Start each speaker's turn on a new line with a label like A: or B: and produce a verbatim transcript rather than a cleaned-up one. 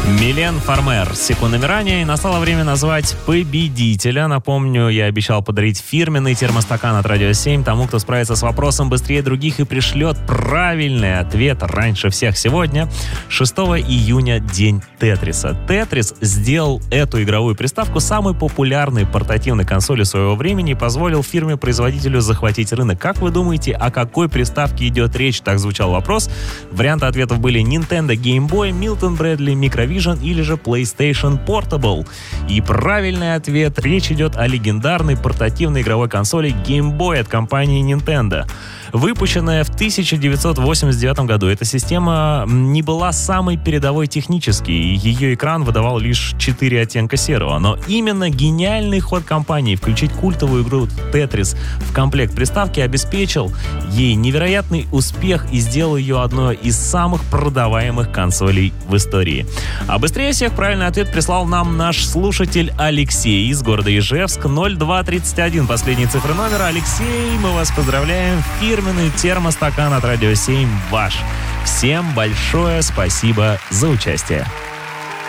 A: Милен Фармер с секундами ранее. И настало время назвать победителя. Напомню, я обещал подарить фирменный термостакан от Радио семь тому, кто справится с вопросом быстрее других и пришлет правильный ответ раньше всех сегодня. шестого июня день Тетриса. Тетрис сделал эту игровую приставку самой популярной портативной консолью своего времени и позволил фирме-производителю захватить рынок. Как вы думаете, о какой приставке идет речь? Так звучал вопрос. Варианты ответов были Nintendo Game Boy, Milton Bradley Microvision или же PlayStation Portable. И правильный ответ: речь идет о легендарной портативной игровой консоли Game Boy от компании Nintendo. Выпущенная в тысяча девятьсот восемьдесят девятом году, эта система не была самой передовой технически, и ее экран выдавал лишь четыре оттенка серого. Но именно гениальный ход компании включить культовую игру Tetris в комплект приставки обеспечил ей невероятный успех и сделал ее одной из самых продаваемых консолей в истории. А быстрее всех правильный ответ прислал нам наш слушатель Алексей из города Ижевск. ноль два тридцать один, последние цифры номера. Алексей, мы вас поздравляем. Фирменный термостакан от Радио семь ваш. Всем большое спасибо за участие.